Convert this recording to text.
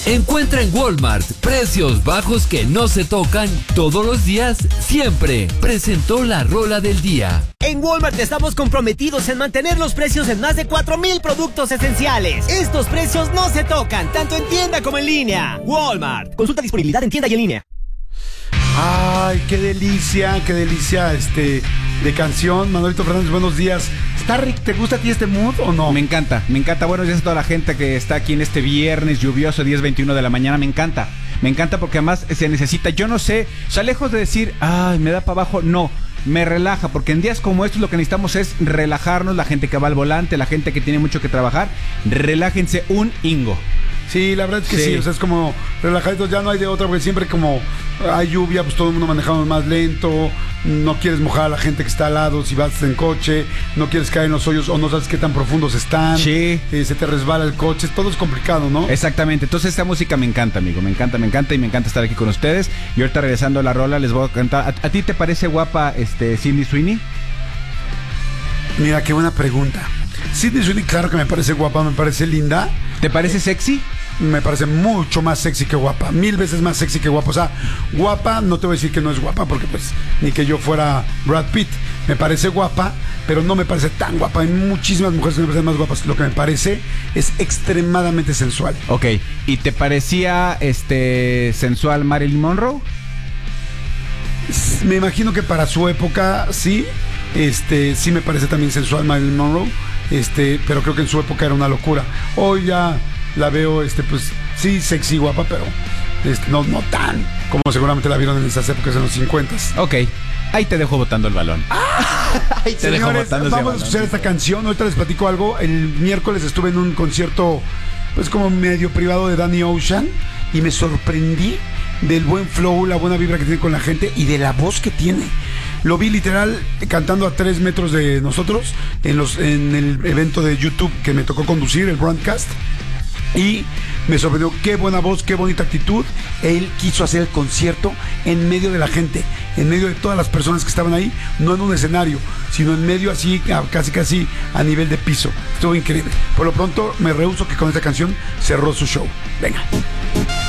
Encuentra en Walmart precios bajos que no se tocan todos los días, siempre. Presentó la rola del día. En Walmart estamos comprometidos en mantener los precios en más de 4,000 productos esenciales. Estos precios no se tocan, tanto en tienda como en línea. Walmart. Consulta disponibilidad en tienda y en línea. Ay, qué delicia de canción. Manuelito Fernández, buenos días. ¿Te gusta a ti este mood o no? Me encanta. Buenos días a toda la gente que está aquí en este viernes lluvioso, 10:21 de la mañana. Me encanta porque además se necesita, yo no sé, o sea, lejos de decir, ay, me da para abajo, no, me relaja, porque en días como estos lo que necesitamos es relajarnos, la gente que va al volante, la gente que tiene mucho que trabajar, relájense un hingo. Sí, la verdad es que sí, o sea, es como relajaditos, ya no hay de otra, porque siempre como hay lluvia, pues todo el mundo manejamos más lento, no quieres mojar a la gente que está al lado si vas en coche, no quieres caer en los hoyos o no sabes qué tan profundos están, sí. Se te resbala el coche, todo es complicado, ¿no? Exactamente, entonces esta música me encanta, amigo, me encanta y me encanta estar aquí con ustedes. Y ahorita regresando a la rola les voy a cantar. ¿A ti te parece guapa Sydney Sweeney? Mira, qué buena pregunta. Sydney Sweeney, claro que me parece guapa, me parece linda. ¿Te parece sexy? Me parece mucho más sexy que guapa, 1000 veces más sexy que guapa. O sea, guapa, no te voy a decir que no es guapa, porque pues ni que yo fuera Brad Pitt. Me parece guapa, pero no me parece tan guapa. Hay muchísimas mujeres que me parecen más guapas. Lo que me parece es extremadamente sensual. Ok, ¿y te parecía sensual Marilyn Monroe? Me imagino que para su época sí. Sí me parece también sensual Marilyn Monroe. Pero creo que en su época era una locura. Hoy ya la veo, pues sí, sexy, guapa, pero no tan como seguramente la vieron en esas épocas, en los 50s. Ok, ahí te dejo botando el balón. Ahí te dejo botando ese balón. Vamos a escuchar esta canción. Ahorita les platico algo. El miércoles estuve en un concierto, pues como medio privado de Danny Ocean, y me sorprendí del buen flow, la buena vibra que tiene con la gente y de la voz que tiene. Lo vi literal cantando a 3 metros de nosotros en el evento de YouTube que me tocó conducir, el broadcast. Y me sorprendió, qué buena voz, qué bonita actitud. Él quiso hacer el concierto en medio de la gente, en medio de todas las personas que estaban ahí, no en un escenario, sino en medio así, casi a nivel de piso. Estuvo increíble. Por lo pronto me rehúso que con esta canción cerró su show. Venga.